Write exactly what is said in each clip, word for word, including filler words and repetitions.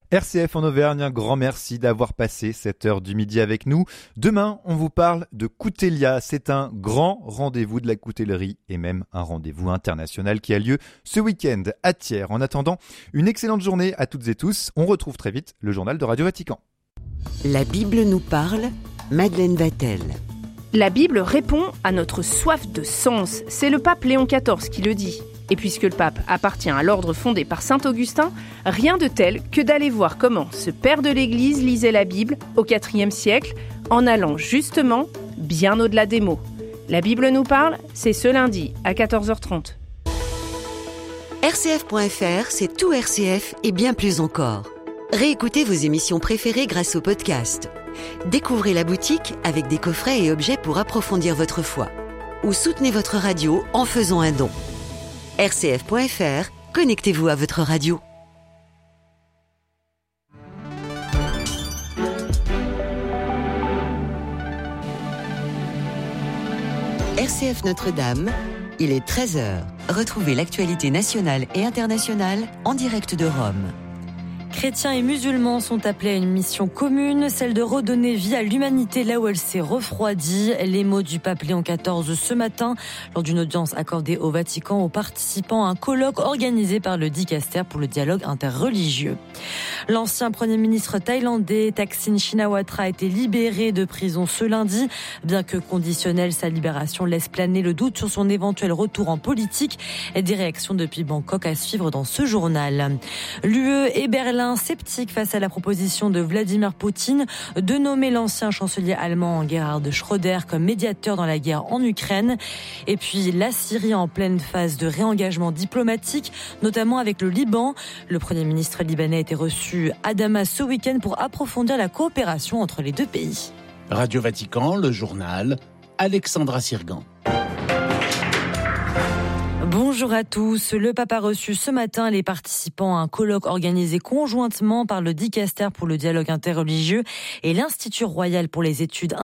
R C F en Auvergne, un grand merci d'avoir passé cette heure du midi avec nous. Demain, on vous parle de Coutelia. C'est un grand rendez-vous de la coutellerie et même un rendez-vous international qui a lieu ce week-end à Thiers. En attendant, une excellente journée à toutes et tous. On retrouve très vite le journal de Radio Vatican. La Bible nous parle, Madeleine Vatel. La Bible répond à notre soif de sens. C'est le pape Léon quatorze qui le dit. Et puisque le pape appartient à l'ordre fondé par saint Augustin, rien de tel que d'aller voir comment ce père de l'Église lisait la Bible au quatrième siècle, en allant justement bien au-delà des mots. La Bible nous parle, c'est ce lundi à quatorze heures trente. R C F point F R, c'est tout R C F et bien plus encore. Réécoutez vos émissions préférées grâce au podcast. Découvrez la boutique avec des coffrets et objets pour approfondir votre foi. Ou soutenez votre radio en faisant un don. R C F point F R, connectez-vous à votre radio. R C F Notre-Dame, il est treize heures. Retrouvez l'actualité nationale et internationale en direct de Rome. Chrétiens et musulmans sont appelés à une mission commune, celle de redonner vie à l'humanité là où elle s'est refroidie. Les mots du pape Léon quatorze ce matin, lors d'une audience accordée au Vatican aux participants à un colloque organisé par le Dicaster pour le dialogue interreligieux. L'ancien Premier ministre thaïlandais Thaksin Shinawatra a été libéré de prison ce lundi. Bien que conditionnelle, sa libération laisse planer le doute sur son éventuel retour en politique. Et des réactions depuis Bangkok à suivre dans ce journal. L'U E et Berlin sceptique face à la proposition de Vladimir Poutine de nommer l'ancien chancelier allemand Gerhard Schröder comme médiateur dans la guerre en Ukraine. Et puis la Syrie en pleine phase de réengagement diplomatique, notamment avec le Liban. Le Premier ministre libanais a été reçu à Damas ce week-end pour approfondir la coopération entre les deux pays. Radio Vatican, le journal, Alexandra Sirgan. Bonjour à tous. Le pape a reçu ce matin les participants à un colloque organisé conjointement par le Dicaster pour le dialogue interreligieux et l'Institut royal pour les études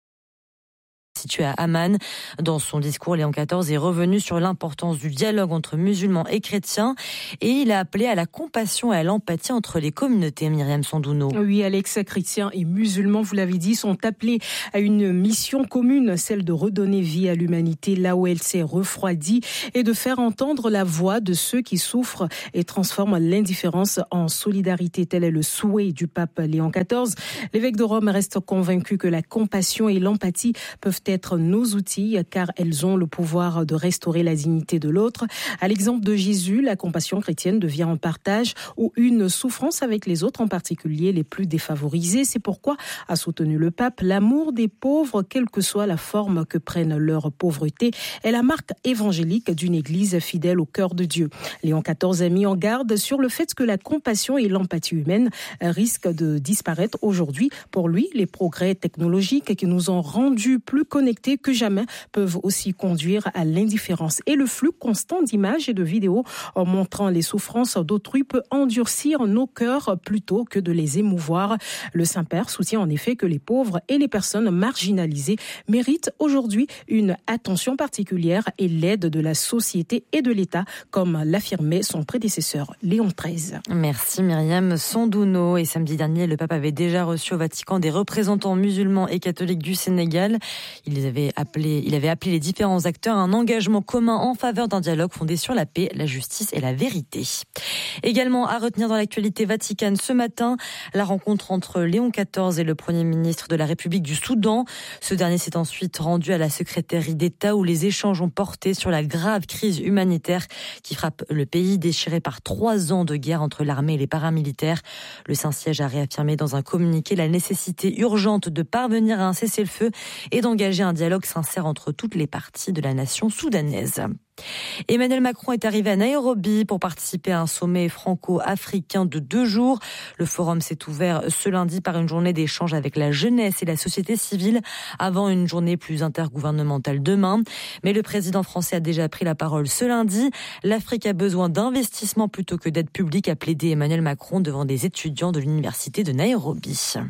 situé à Amman. Dans son discours, Léon quatorze est revenu sur l'importance du dialogue entre musulmans et chrétiens et il a appelé à la compassion et à l'empathie entre les communautés. Myriam Sandouno. Oui, Alex, chrétiens et musulmans, vous l'avez dit, sont appelés à une mission commune, celle de redonner vie à l'humanité là où elle s'est refroidie et de faire entendre la voix de ceux qui souffrent et transforment l'indifférence en solidarité. Tel est le souhait du pape Léon quatorze. L'évêque de Rome reste convaincu que la compassion et l'empathie peuvent être nos outils car elles ont le pouvoir de restaurer la dignité de l'autre. À l'exemple de Jésus, la compassion chrétienne devient un partage ou une souffrance avec les autres, en particulier les plus défavorisés. C'est pourquoi, a soutenu le pape, l'amour des pauvres, quelle que soit la forme que prenne leur pauvreté, est la marque évangélique d'une église fidèle au cœur de Dieu. Léon quatorze a mis en garde sur le fait que la compassion et l'empathie humaine risquent de disparaître aujourd'hui. Pour lui, les progrès technologiques qui nous ont rendus plus connectés que jamais peuvent aussi conduire à l'indifférence. Et le flux constant d'images et de vidéos en montrant les souffrances d'autrui peut endurcir nos cœurs plutôt que de les émouvoir. Le Saint-Père soutient en effet que les pauvres et les personnes marginalisées méritent aujourd'hui une attention particulière et l'aide de la société et de l'État, comme l'affirmait son prédécesseur Léon treize. Merci Myriam Sandouno. Et samedi dernier, le pape avait déjà reçu au Vatican des représentants musulmans et catholiques du Sénégal. Il les avait appelés, il avait appelé les différents acteurs à un engagement commun en faveur d'un dialogue fondé sur la paix, la justice et la vérité. Également à retenir dans l'actualité vaticane ce matin, la rencontre entre Léon quatorze et le Premier ministre de la République du Soudan. Ce dernier s'est ensuite rendu à la secrétaire d'État où les échanges ont porté sur la grave crise humanitaire qui frappe le pays déchiré par trois ans de guerre entre l'armée et les paramilitaires. Le Saint-Siège a réaffirmé dans un communiqué la nécessité urgente de parvenir à un cessez-le-feu et d'engager un dialogue sincère entre toutes les parties de la nation soudanaise. Emmanuel Macron est arrivé à Nairobi pour participer à un sommet franco-africain de deux jours. Le forum s'est ouvert ce lundi par une journée d'échange avec la jeunesse et la société civile avant une journée plus intergouvernementale demain. Mais le président français a déjà pris la parole ce lundi. L'Afrique a besoin d'investissements plutôt que d'aide publique, a plaidé Emmanuel Macron devant des étudiants de l'université de Nairobi.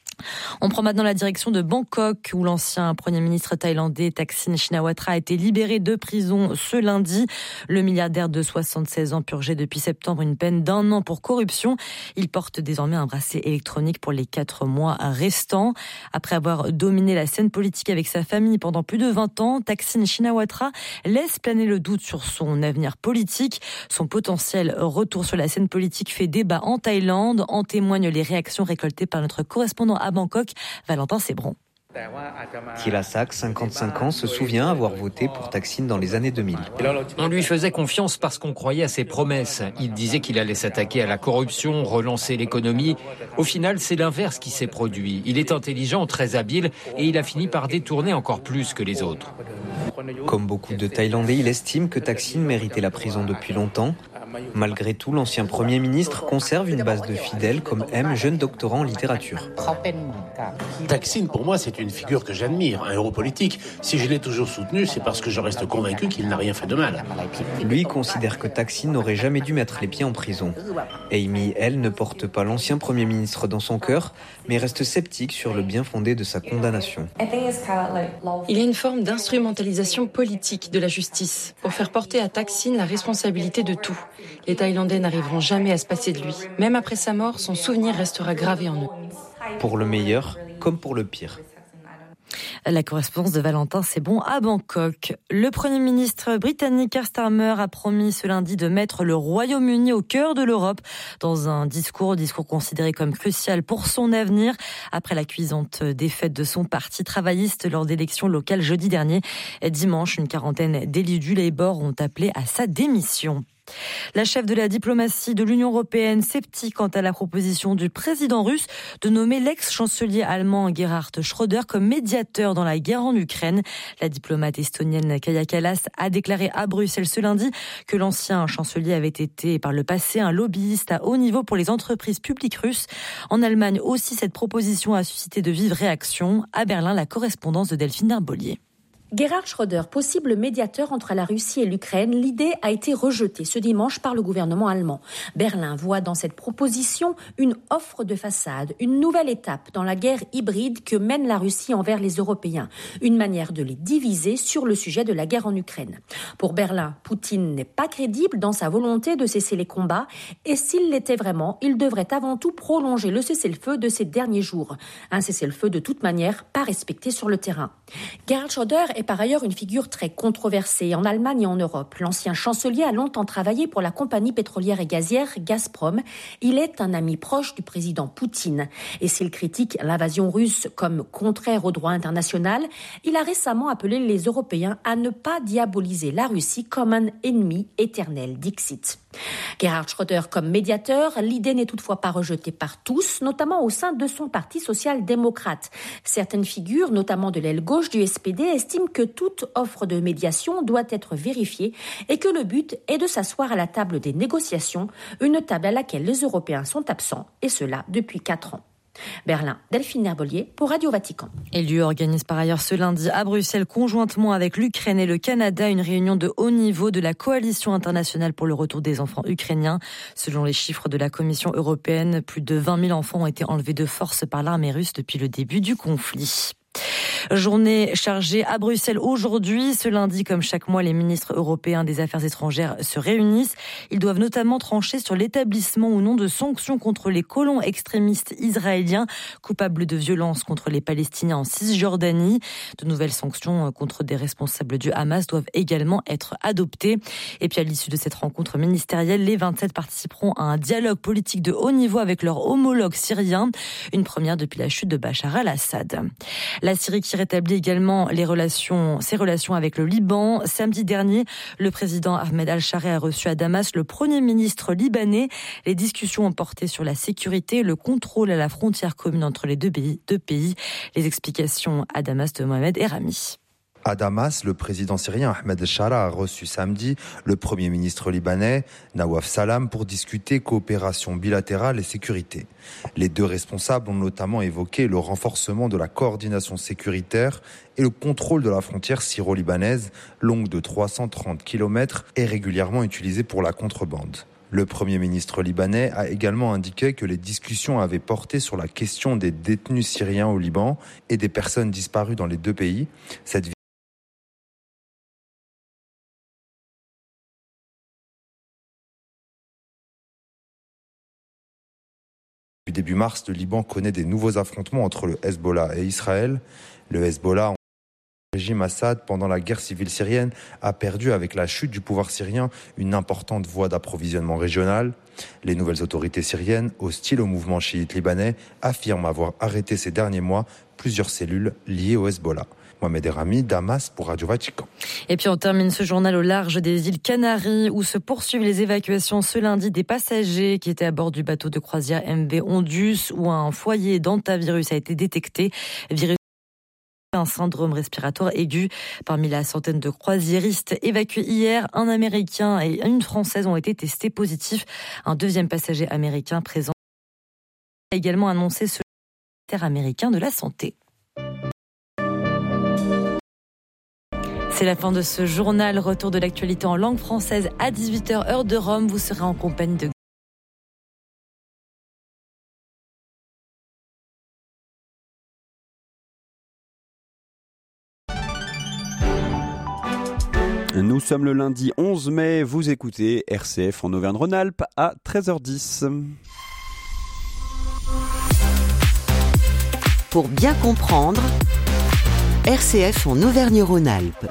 On prend maintenant la direction de Bangkok où l'ancien Premier ministre thaïlandais Thaksin Shinawatra a été libéré de prison ce lundi. Le milliardaire de soixante-seize ans purgeait depuis septembre une peine d'un an pour corruption. Il porte désormais un bracelet électronique pour les quatre mois restants. Après avoir dominé la scène politique avec sa famille pendant plus de vingt ans, Thaksin Shinawatra laisse planer le doute sur son avenir politique. Son potentiel retour sur la scène politique fait débat en Thaïlande. En témoignent les réactions récoltées par notre correspondant à Bangkok, Valentin Sébron. Thilasak, cinquante-cinq ans, se souvient avoir voté pour Thaksin dans les années deux mille. On lui faisait confiance parce qu'on croyait à ses promesses. Il disait qu'il allait s'attaquer à la corruption, relancer l'économie. Au final, c'est l'inverse qui s'est produit. Il est intelligent, très habile et il a fini par détourner encore plus que les autres. Comme beaucoup de Thaïlandais, il estime que Thaksin méritait la prison depuis longtemps. Malgré tout, l'ancien Premier ministre conserve une base de fidèles comme M, jeune doctorant en littérature. Thaksin, pour moi, c'est une figure que j'admire, un héros politique. Si je l'ai toujours soutenu, c'est parce que je reste convaincu qu'il n'a rien fait de mal. Lui considère que Thaksin n'aurait jamais dû mettre les pieds en prison. Amy, elle, ne porte pas l'ancien Premier ministre dans son cœur, mais reste sceptique sur le bien fondé de sa condamnation. Il y a une forme d'instrumentalisation politique de la justice pour faire porter à Thaksin la responsabilité de tout. Les Thaïlandais n'arriveront jamais à se passer de lui. Même après sa mort, son souvenir restera gravé en eux. Pour le meilleur, comme pour le pire. La correspondance de Valentin Sébron à Bangkok. Le Premier ministre britannique Keir Starmer a promis ce lundi de mettre le Royaume-Uni au cœur de l'Europe dans un discours, discours considéré comme crucial pour son avenir après la cuisante défaite de son parti travailliste lors d'élections locales jeudi dernier. Dimanche, une quarantaine d'élus du Labour ont appelé à sa démission. La chef de la diplomatie de l'Union européenne sceptique quant à la proposition du président russe de nommer l'ex-chancelier allemand Gerhard Schröder comme médiateur dans la guerre en Ukraine. La diplomate estonienne Kaja Kallas a déclaré à Bruxelles ce lundi que l'ancien chancelier avait été par le passé un lobbyiste à haut niveau pour les entreprises publiques russes. En Allemagne aussi, cette proposition a suscité de vives réactions. À Berlin, la correspondance de Delphine Herbolier. Gerhard Schröder, possible médiateur entre la Russie et l'Ukraine, l'idée a été rejetée ce dimanche par le gouvernement allemand. Berlin voit dans cette proposition une offre de façade, une nouvelle étape dans la guerre hybride que mène la Russie envers les Européens, une manière de les diviser sur le sujet de la guerre en Ukraine. Pour Berlin, Poutine n'est pas crédible dans sa volonté de cesser les combats et s'il l'était vraiment, il devrait avant tout prolonger le cessez-le-feu de ces derniers jours. Un cessez-le-feu de toute manière pas respecté sur le terrain. Gerhard Schröder est par ailleurs une figure très controversée en Allemagne et en Europe. L'ancien chancelier a longtemps travaillé pour la compagnie pétrolière et gazière Gazprom. Il est un ami proche du président Poutine. Et s'il critique l'invasion russe comme contraire au droit international, il a récemment appelé les Européens à ne pas diaboliser la Russie comme un ennemi éternel, dixit. Gerhard Schröder comme médiateur, l'idée n'est toutefois pas rejetée par tous, notamment au sein de son parti social-démocrate. Certaines figures, notamment de l'aile gauche du S P D, estiment que toute offre de médiation doit être vérifiée et que le but est de s'asseoir à la table des négociations, une table à laquelle les Européens sont absents, et cela depuis quatre ans. Berlin, Delphine Herbolier pour Radio Vatican. Et l'U E organise par ailleurs ce lundi à Bruxelles, conjointement avec l'Ukraine et le Canada, une réunion de haut niveau de la coalition internationale pour le retour des enfants ukrainiens. Selon les chiffres de la Commission européenne, plus de vingt mille enfants ont été enlevés de force par l'armée russe depuis le début du conflit. Journée chargée à Bruxelles aujourd'hui. Ce lundi, comme chaque mois, les ministres européens des Affaires étrangères se réunissent. Ils doivent notamment trancher sur l'établissement ou non de sanctions contre les colons extrémistes israéliens coupables de violences contre les Palestiniens en Cisjordanie. De nouvelles sanctions contre des responsables du Hamas doivent également être adoptées. Et puis à l'issue de cette rencontre ministérielle, les vingt-sept participeront à un dialogue politique de haut niveau avec leurs homologues syriens. Une première depuis la chute de Bachar al-Assad. La Syrie qui rétablit également les relations, ses relations avec le Liban. Samedi dernier, le président Ahmed al-Sharia a reçu à Damas le premier ministre libanais. Les discussions ont porté sur la sécurité et le contrôle à la frontière commune entre les deux pays. Deux pays. Les explications à Damas de Mohamed Erami. À Damas, le président syrien Ahmed al-Sharia a reçu samedi le premier ministre libanais Nawaf Salam pour discuter coopération bilatérale et sécurité. Les deux responsables ont notamment évoqué le renforcement de la coordination sécuritaire et le contrôle de la frontière syro-libanaise, longue de trois cent trente kilomètres et régulièrement utilisée pour la contrebande. Le Premier ministre libanais a également indiqué que les discussions avaient porté sur la question des détenus syriens au Liban et des personnes disparues dans les deux pays. Cette Depuis début mars, le Liban connaît des nouveaux affrontements entre le Hezbollah et Israël. Le Hezbollah, le régime Assad, pendant la guerre civile syrienne, a perdu avec la chute du pouvoir syrien une importante voie d'approvisionnement régionale. Les nouvelles autorités syriennes, hostiles au mouvement chiite libanais, affirment avoir arrêté ces derniers mois plusieurs cellules liées au Hezbollah. Mohamed Erami, Damas pour Radio Vatican. Et puis on termine ce journal au large des îles Canaries où se poursuivent les évacuations ce lundi des passagers qui étaient à bord du bateau de croisière M V Ondus où un foyer d'hantavirus a été détecté. Virus un syndrome respiratoire aigu. Parmi la centaine de croisiéristes évacués hier, un Américain et une Française ont été testés positifs. Un deuxième passager américain présent a également annoncé ce ministère américain de la Santé. C'est la fin de ce journal. Retour de l'actualité en langue française à dix-huit heures heure de Rome. Vous serez en compagnie de Nous sommes le lundi onze mai, vous écoutez R C F en Auvergne-Rhône-Alpes à treize heures dix. Pour bien comprendre, R C F en Auvergne-Rhône-Alpes.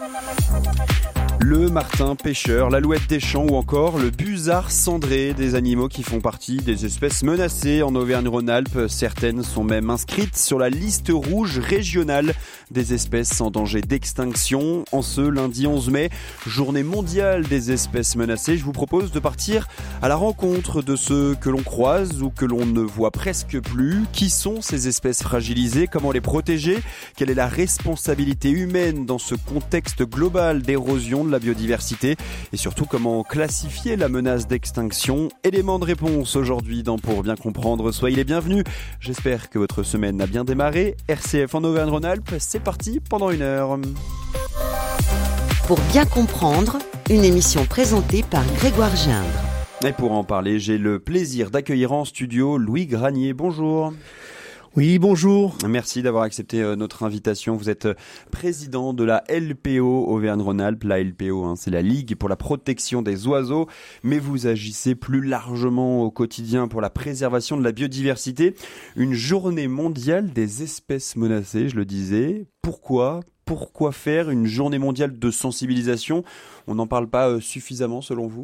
Le martin pêcheur, l'alouette des champs ou encore le busard cendré, des animaux qui font partie des espèces menacées en Auvergne-Rhône-Alpes. Certaines sont même inscrites sur la liste rouge régionale des espèces en danger d'extinction. En ce lundi onze mai, journée mondiale des espèces menacées, je vous propose de partir à la rencontre de ceux que l'on croise ou que l'on ne voit presque plus. Qui sont ces espèces fragilisées? Comment les protéger? Quelle est la responsabilité humaine dans ce contexte global d'érosion de la biodiversité et surtout comment classifier la menace d'extinction? Élément de réponse aujourd'hui dans Pour bien comprendre. Soyez les bienvenus. J'espère que votre semaine a bien démarré. R C F en Auvergne-Rhône-Alpes, c'est parti pendant une heure. Pour bien comprendre, une émission présentée par Grégoire Gindre. Et pour en parler, j'ai le plaisir d'accueillir en studio Louis Granier. Bonjour. Oui, bonjour. Merci d'avoir accepté notre invitation. Vous êtes président de la L P O Auvergne-Rhône-Alpes. La L P O, hein, c'est la Ligue pour la protection des oiseaux, mais vous agissez plus largement au quotidien pour la préservation de la biodiversité. Une journée mondiale des espèces menacées, je le disais. Pourquoi ? Pourquoi faire une journée mondiale de sensibilisation ? On n'en parle pas suffisamment selon vous ?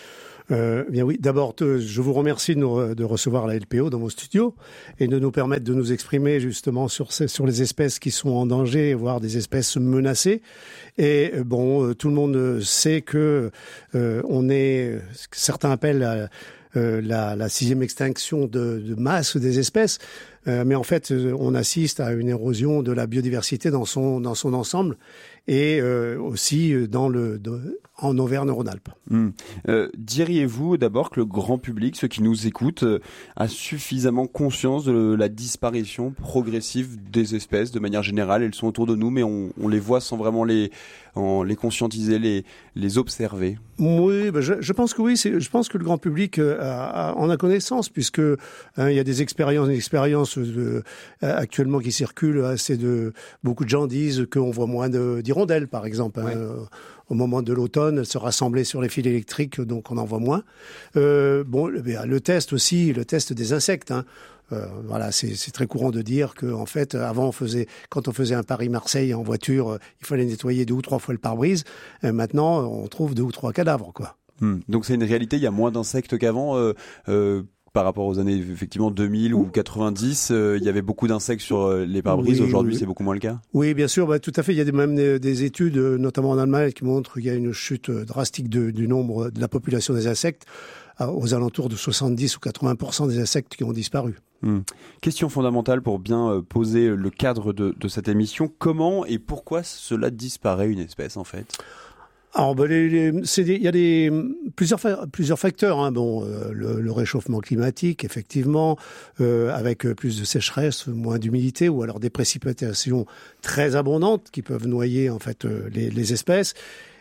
Euh, bien oui, d'abord, je vous remercie de, nous, de recevoir la L P O dans vos studios et de nous permettre de nous exprimer justement sur, ces, sur les espèces qui sont en danger, voire des espèces menacées. Et bon, tout le monde sait que euh, on est, certains appellent la, euh, la, la sixième extinction de, de masse des espèces, euh, mais en fait, on assiste à une érosion de la biodiversité dans son dans son ensemble et euh, aussi dans le de, en Auvergne-Rhône-Alpes. Mmh. Euh, diriez-vous d'abord que le grand public, ceux qui nous écoutent, euh, a suffisamment conscience de la disparition progressive des espèces de manière générale? Elles sont autour de nous, mais on, on les voit sans vraiment les, en, les conscientiser, les, les observer. Oui, ben je, je pense que oui. C'est, je pense que le grand public euh, a, en a connaissance, puisque hein, il y a des expériences, des expériences de, euh, actuellement qui circulent. Hein, c'est de beaucoup de gens disent qu'on voit moins de, d'hirondelles, par exemple. Hein, ouais. euh, Au moment de l'automne, se rassembler sur les fils électriques, donc on en voit moins. Euh, bon, le, le test aussi, le test des insectes. Hein. Euh, voilà, c'est, c'est très courant de dire que, en fait, avant on faisait, quand on faisait un Paris-Marseille en voiture, euh, il fallait nettoyer deux ou trois fois le pare-brise. Euh, maintenant, on trouve deux ou trois cadavres, quoi. Hum. Donc c'est une réalité. Il y a moins d'insectes qu'avant. Euh, euh... Par rapport aux années effectivement deux mille ou quatre-vingt-dix, euh, il y avait beaucoup d'insectes sur euh, les pare-brises. Oui, Aujourd'hui, oui. C'est beaucoup moins le cas. Oui, bien sûr, bah, tout à fait. Il y a des, même des, des études, notamment en Allemagne, qui montrent qu'il y a une chute drastique de, du nombre de la population des insectes, aux alentours de soixante-dix ou quatre-vingts pour cent des insectes qui ont disparu. Hum. Question fondamentale pour bien poser le cadre de, de cette émission. Comment et pourquoi cela disparaît une espèce en fait ? Alors, ben, les, les, c'est des, il y a des plusieurs plusieurs facteurs. Hein. Bon, euh, le, le réchauffement climatique, effectivement, euh, avec plus de sécheresse, moins d'humidité, ou alors des précipitations très abondantes qui peuvent noyer en fait euh, les, les espèces.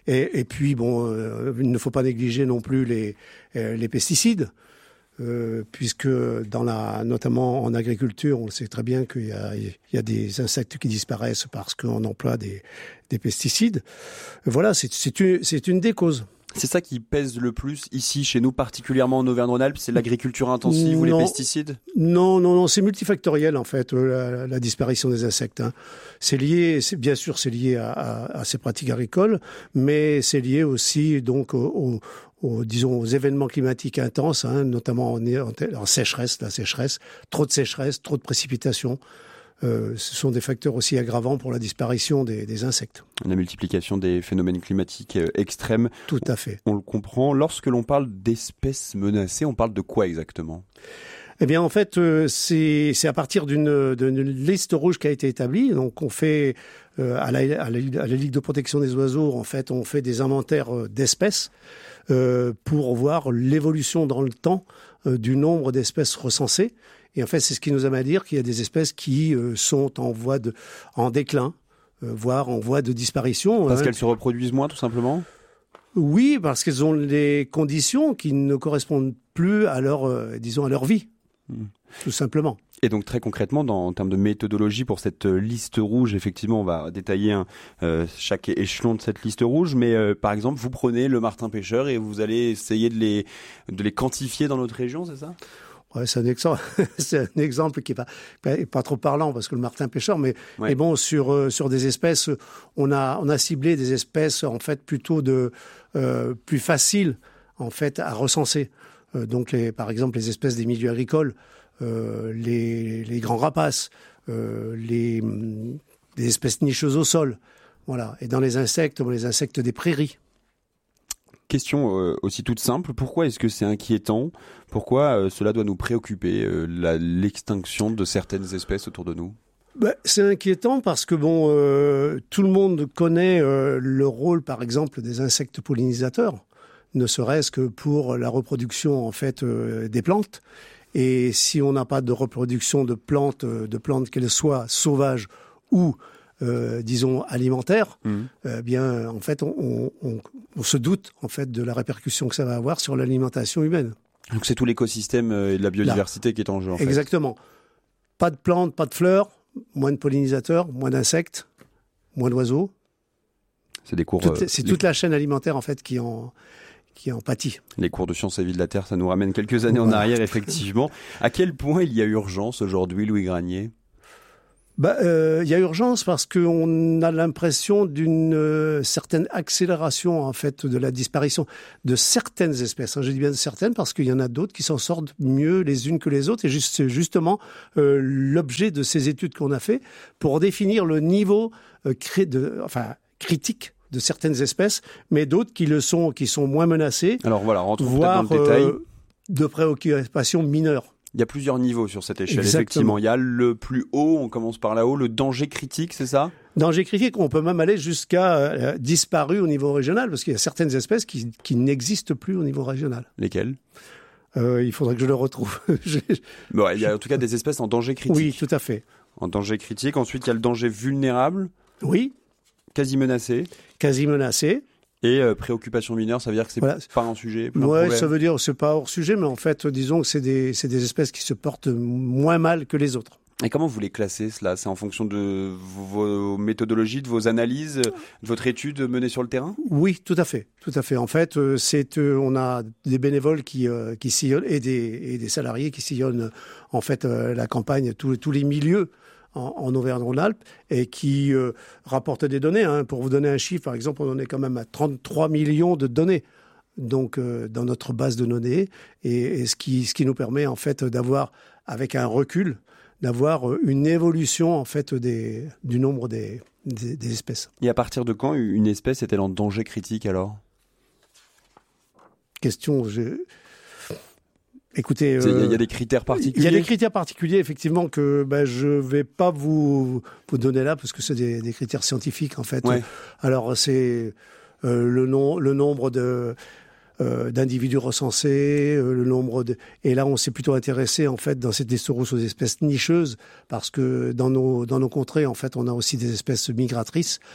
Et, et puis, bon, euh, il ne faut pas négliger non plus les, euh, les pesticides. Euh, puisque dans la, notamment en agriculture, on sait très bien qu'il y a, il y a des insectes qui disparaissent parce qu'on emploie des, des pesticides. Voilà, c'est, c'est, une, c'est une des causes. C'est ça qui pèse le plus ici, chez nous, particulièrement en Auvergne-Rhône-Alpes, c'est l'agriculture intensive non, ou les pesticides ? Non, non, non, c'est multifactoriel en fait, la, la disparition des insectes. Hein. C'est lié, c'est, bien sûr, c'est lié à, à, à ces pratiques agricoles, mais c'est lié aussi donc au, au Aux, disons, aux événements climatiques intenses, hein, notamment en, en, en sécheresse, la sécheresse, trop de sécheresse, trop de précipitations. Euh, ce sont des facteurs aussi aggravants pour la disparition des, des insectes. La multiplication des phénomènes climatiques extrêmes. Tout à fait. On le comprend. Lorsque l'on parle d'espèces menacées, on parle de quoi exactement ? Eh bien, en fait, euh, c'est, c'est à partir d'une, d'une liste rouge qui a été établie. Donc, on fait, euh, à, la, à, la, à la Ligue de protection des oiseaux, en fait, on fait des inventaires euh, d'espèces euh, pour voir l'évolution dans le temps euh, du nombre d'espèces recensées. Et en fait, c'est ce qui nous amène à dire qu'il y a des espèces qui euh, sont en voie de, en déclin, euh, voire en voie de disparition. Parce hein. qu'elles se reproduisent moins, tout simplement ? Oui, parce qu'elles ont des conditions qui ne correspondent plus à leur, euh, disons, à leur vie. Mmh. Tout simplement. Et donc très concrètement, dans, en termes de méthodologie pour cette liste rouge, effectivement, on va détailler un, euh, chaque échelon de cette liste rouge. Mais euh, par exemple, vous prenez le martin pêcheur et vous allez essayer de les, de les quantifier dans notre région, c'est ça ? Ouais, c'est un exemple, c'est un exemple qui est pas, pas, pas trop parlant parce que le martin pêcheur, mais, ouais. mais bon, sur euh, sur des espèces, on a on a ciblé des espèces en fait plutôt de euh, plus faciles en fait à recenser. Euh, donc, les, par exemple, les espèces des milieux agricoles, euh, les, les grands rapaces, euh, les, les espèces nicheuses au sol. Voilà. Et dans les insectes, les insectes des prairies. Question euh, aussi toute simple. Pourquoi est-ce que c'est inquiétant ? Pourquoi euh, cela doit nous préoccuper, euh, la, l'extinction de certaines espèces autour de nous ? Ben, c'est inquiétant parce que bon, euh, tout le monde connaît euh, le rôle, par exemple, des insectes pollinisateurs, ne serait-ce que pour la reproduction en fait euh, des plantes. Et si on n'a pas de reproduction de plantes, euh, de plantes qu'elles soient sauvages ou euh, disons alimentaires, mmh. euh, bien en fait on, on, on se doute en fait de la répercussion que ça va avoir sur l'alimentation humaine. Donc c'est tout l'écosystème et la biodiversité Là. qui est en jeu. En fait. Exactement. Pas de plantes, pas de fleurs, moins de pollinisateurs, moins d'insectes, moins d'oiseaux. C'est des cours. Toute, euh, c'est les... toute la chaîne alimentaire en fait qui en qui en pâtit. Les cours de sciences et vie de la Terre, ça nous ramène quelques années voilà. en arrière, effectivement. À quel point il y a urgence aujourd'hui, Louis Granier ? Bah, euh, il y a urgence parce qu'on a l'impression d'une euh, certaine accélération en fait de la disparition de certaines espèces. Hein, je dis bien de certaines parce qu'il y en a d'autres qui s'en sortent mieux les unes que les autres. Et juste, c'est justement euh, l'objet de ces études qu'on a fait pour définir le niveau euh, cré- de, enfin, critique de certaines espèces, mais d'autres qui le sont, qui sont moins menacées. Alors voilà, rentrons voire, peut-être dans le détail. Euh, de préoccupations mineures. Il y a plusieurs niveaux sur cette échelle, Exactement. effectivement. Il y a le plus haut, on commence par là-haut, le danger critique, c'est ça ? Danger critique, on peut même aller jusqu'à euh, disparu au niveau régional, parce qu'il y a certaines espèces qui, qui n'existent plus au niveau régional. Lesquelles ? euh, Il faudrait que je le retrouve. je, bon, il y a en tout cas des espèces en danger critique. Oui, tout à fait. En danger critique. Ensuite, il y a le danger vulnérable. Oui. Quasi menacé. Quasi menacé. Et euh, préoccupation mineure, ça veut dire que c'est voilà. pas un sujet, pas un ouais, problème. Ça veut dire que c'est pas hors sujet, mais en fait, disons que c'est des, c'est des espèces qui se portent moins mal que les autres. Et comment vous les classez, cela ? C'est en fonction de vos méthodologies, de vos analyses, de votre étude menée sur le terrain ? Oui, tout à fait, tout à fait. En fait, c'est, on a des bénévoles qui, qui sillonnent et des, et des salariés qui sillonnent en fait la campagne, tous, tous les milieux en, en Auvergne-Rhône-Alpes et qui euh, rapportent des données. Hein. Pour vous donner un chiffre, par exemple, on en est quand même à trente-trois millions de données. Donc, euh, dans notre base de données, et, et ce qui, ce qui nous permet en fait d'avoir, avec un recul, d'avoir une évolution en fait des, du nombre des, des, des espèces. Et à partir de quand une espèce est-elle en danger critique alors ? Question, je... écoutez... Il euh, y, y a des critères particuliers ? Il y a des critères particuliers, effectivement, que ben, je ne vais pas vous, vous donner là, parce que c'est des, des critères scientifiques, en fait. Ouais. Alors, c'est euh, le, nom, le nombre de... Euh, d'individus recensés, euh, le nombre de... Et là, on s'est plutôt intéressé, en fait, dans cette liste rouge aux espèces nicheuses, parce que dans nos, dans nos contrées, en fait, on a aussi des espèces migratrices.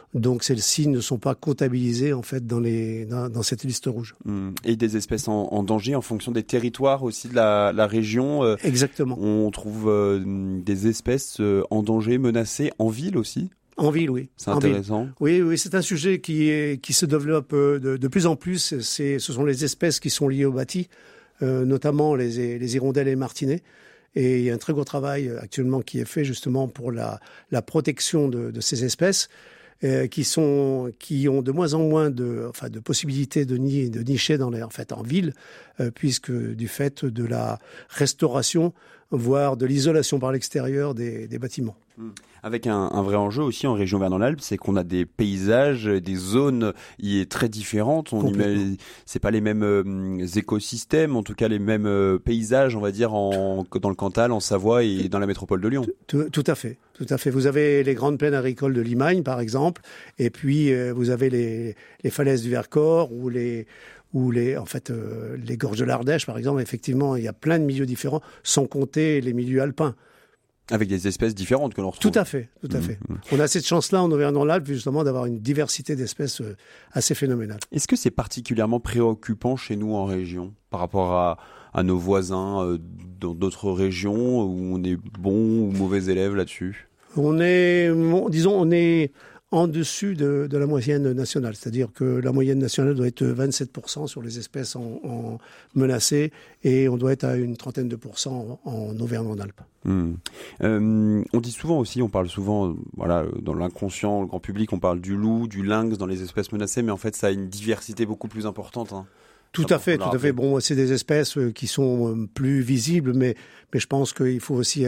Donc celles-ci ne sont pas comptabilisées en fait dans, les, dans, dans cette liste rouge. Mmh. Et des espèces en, en danger en fonction des territoires aussi de la, la région. Euh, Exactement. On trouve euh, des espèces euh, en danger, menacées en ville aussi. En ville, oui. C'est intéressant. Oui, oui, c'est un sujet qui, est, qui se développe de, de plus en plus. C'est, ce sont les espèces qui sont liées au bâti, euh, notamment les, les hirondelles et les martinets. Et il y a un très gros travail actuellement qui est fait justement pour la, la protection de, de ces espèces euh, qui, sont, qui ont de moins en moins de, enfin, de possibilités de, ni, de nicher dans les, en, fait, en ville, euh, puisque du fait de la restauration, voire de l'isolation par l'extérieur des, des bâtiments. Avec un, un vrai enjeu aussi en région Auvergne-Rhône-Alpes, c'est qu'on a des paysages, des zones y est très différentes. On imagine, c'est pas les mêmes euh, écosystèmes, en tout cas les mêmes euh, paysages, on va dire, en, dans le Cantal, en Savoie et dans la métropole de Lyon. Tout, tout à fait, tout à fait. Vous avez les grandes plaines agricoles de Limagne, par exemple, et puis euh, vous avez les, les falaises du Vercors ou les ou les, en fait, euh, les gorges de l'Ardèche, par exemple. Effectivement, il y a plein de milieux différents, sans compter les milieux alpins. Avec des espèces différentes que l'on retrouve. Tout à fait, tout à mmh, fait. Mmh. On a cette chance-là en Auvergne-Rhône-Alpes, justement, d'avoir une diversité d'espèces assez phénoménale. Est-ce que c'est particulièrement préoccupant chez nous en région, par rapport à, à nos voisins euh, dans d'autres régions, où on est bon ou mauvais élève là-dessus ? On est, disons, on est en dessus de, de la moyenne nationale. C'est-à-dire que la moyenne nationale doit être vingt-sept pour cent sur les espèces en, en menacées et on doit être à une trentaine de pourcents en, en Auvergne-Rhône-Alpes. Mmh. Euh, on dit souvent aussi, on parle souvent, voilà, dans l'inconscient, le grand public, on parle du loup, du lynx dans les espèces menacées, mais en fait, ça a une diversité beaucoup plus importante. Hein. Tout à fait, tout à fait. Bon, c'est des espèces qui sont plus visibles, mais, mais je pense qu'il faut aussi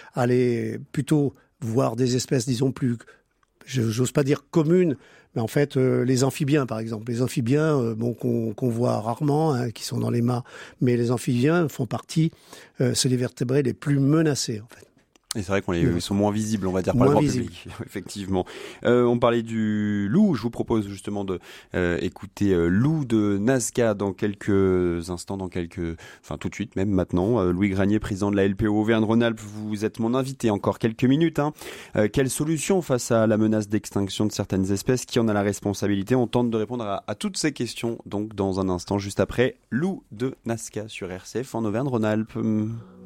aller plutôt voir des espèces, disons, plus... J'ose pas dire communes, mais en fait, euh, les amphibiens, par exemple. Les amphibiens, euh, bon, qu'on, qu'on voit rarement, hein, qui sont dans les mâts, mais les amphibiens font partie, euh, c'est les vertébrés les plus menacés, en fait. Et c'est vrai qu'on les, ils sont moins visibles, on va dire, par moins le grand visible. public, effectivement. Euh, on parlait du loup. Je vous propose justement de euh, écouter euh, Loup de Nazca dans quelques instants, dans quelques, enfin tout de suite, même maintenant. Euh, Louis Granier, président de la L P O Auvergne-Rhône-Alpes, vous êtes mon invité. Encore quelques minutes. Hein. Euh, quelle solution face à la menace d'extinction de certaines espèces ? Qui en a la responsabilité ? On tente de répondre à, à toutes ces questions. Donc dans un instant, juste après, Loup de Nazca sur R C F en Auvergne-Rhône-Alpes.